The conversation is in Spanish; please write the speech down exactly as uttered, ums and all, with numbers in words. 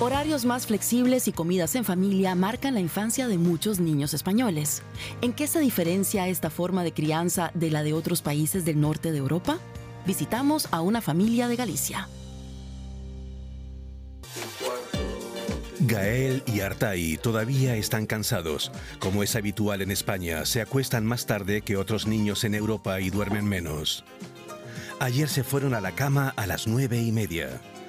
Horarios más flexibles y comidas en familia marcan la infancia de muchos niños españoles. ¿En qué se diferencia esta forma de crianza de la de otros países del norte de Europa? Visitamos a una familia de Galicia. Gael y Artai todavía están cansados. Como es habitual en España, se acuestan más tarde que otros niños en Europa y duermen menos. Ayer se fueron a la cama a las nueve y media.